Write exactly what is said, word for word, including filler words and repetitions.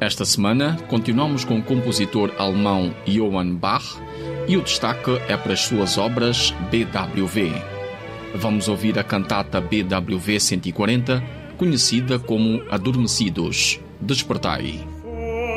Esta semana, continuamos com o compositor alemão Johann Bach e o destaque é para as suas obras B W V. Vamos ouvir a cantata B W V cento e quarenta, conhecida como Adormecidos, Despertai.